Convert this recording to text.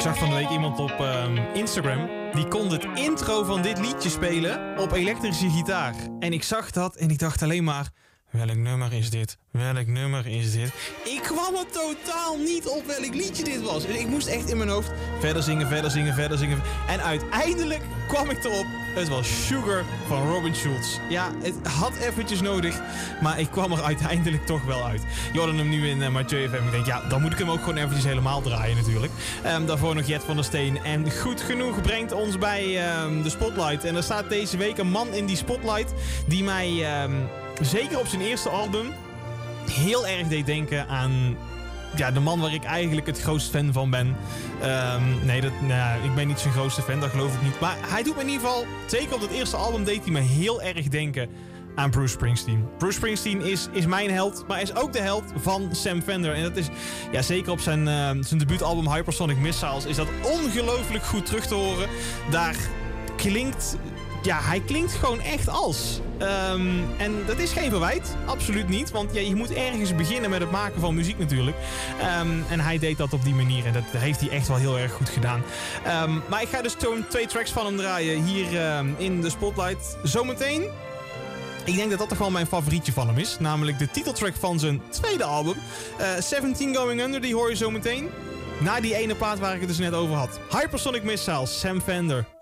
Ik zag van de week iemand op Instagram. Die kon het intro van dit liedje spelen op elektrische gitaar. En ik zag dat en ik dacht alleen maar... Welk nummer is dit? Welk nummer is dit? Ik kwam er totaal niet op welk liedje dit was. Dus ik moest echt in mijn hoofd verder zingen, verder zingen, verder zingen. En uiteindelijk kwam ik erop. Het was Sugar van Robin Schulz. Ja, het had eventjes nodig. Maar ik kwam er uiteindelijk toch wel uit. Je hoorde hem nu in Mathieu FM. Ik denk, ja, dan moet ik hem ook gewoon eventjes helemaal draaien natuurlijk. Daarvoor nog Jet van der Steen. En Goed Genoeg brengt ons bij de Spotlight. En er staat deze week een man in die Spotlight die mij... zeker op zijn eerste album heel erg deed denken aan de man waar ik eigenlijk het grootst fan van ben. Ik ben niet zijn grootste fan, dat geloof ik niet. Maar hij doet me in ieder geval, zeker op het eerste album deed hij me heel erg denken aan Bruce Springsteen. Bruce Springsteen is mijn held, maar is ook de held van Sam Fender. En dat is zeker op zijn debuutalbum Hypersonic Missiles is dat ongelooflijk goed terug te horen. Daar klinkt... Ja, hij klinkt gewoon echt als. En dat is geen verwijt. Absoluut niet. Want je moet ergens beginnen met het maken van muziek natuurlijk. En hij deed dat op die manier. En dat heeft hij echt wel heel erg goed gedaan. Maar ik ga dus zo'n 2 tracks van hem draaien hier in de Spotlight. Zometeen. Ik denk dat dat toch wel mijn favorietje van hem is. Namelijk de titeltrack van zijn tweede album. 17 Going Under, die hoor je zometeen. Na die ene plaat waar ik het dus net over had. Hypersonic Missiles, Sam Fender.